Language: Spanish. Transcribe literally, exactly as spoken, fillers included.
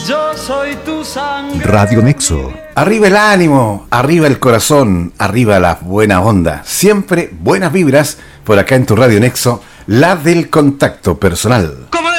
Yo soy tu sangre. Radio Nexo. Arriba el ánimo, arriba el corazón, arriba la buena onda. Siempre buenas vibras por acá en tu Radio Nexo, la del contacto personal. Como